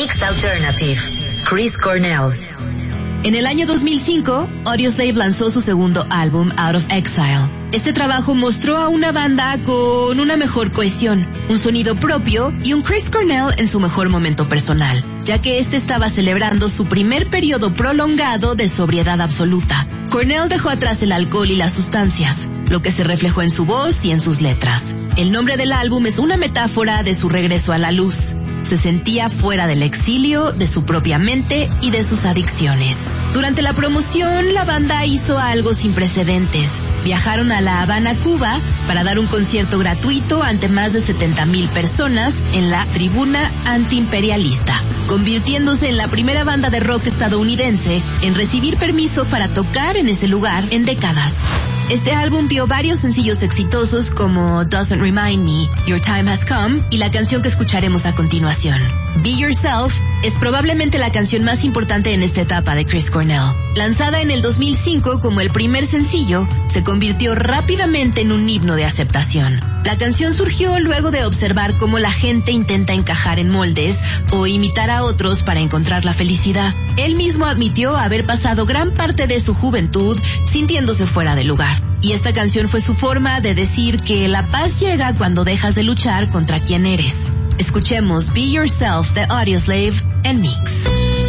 Next Alternative, Chris Cornell. En el año 2005, Audioslave lanzó su segundo álbum, Out of Exile. Este trabajo mostró a una banda con una mejor cohesión, un sonido propio y un Chris Cornell en su mejor momento personal, ya que este estaba celebrando su primer periodo prolongado de sobriedad absoluta. Cornell dejó atrás el alcohol y las sustancias, lo que se reflejó en su voz y en sus letras. El nombre del álbum es una metáfora de su regreso a la luz. Se sentía fuera del exilio, de su propia mente y de sus adicciones. Durante la promoción, la banda hizo algo sin precedentes. Viajaron a La Habana, Cuba, para dar un concierto gratuito ante más de 70,000 personas en la Tribuna Antiimperialista, convirtiéndose en la primera banda de rock estadounidense en recibir permiso para tocar en ese lugar en décadas. Este álbum dio varios sencillos exitosos como Doesn't Remind Me, Your Time Has Come y la canción que escucharemos a continuación. Be Yourself es probablemente la canción más importante en esta etapa de Chris Cornell. Lanzada en el 2005 como el primer sencillo, se convirtió rápidamente en un himno de aceptación. La canción surgió luego de observar cómo la gente intenta encajar en moldes o imitar a otros para encontrar la felicidad. Él mismo admitió haber pasado gran parte de su juventud sintiéndose fuera de lugar. Y esta canción fue su forma de decir que la paz llega cuando dejas de luchar contra quien eres. Escuchemos Be Yourself de Audioslave en Mix.